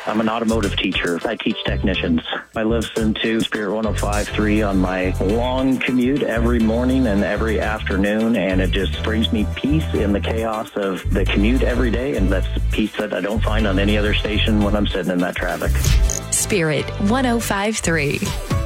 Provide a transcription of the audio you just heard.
I'm an automotive teacher. I teach technicians. I listen to Spirit 105.3 on my long commute every morning and every afternoon, and it just brings me peace in the chaos of the commute every day, and that's peace that I don't find on any other station when I'm sitting in that traffic. Spirit 105.3.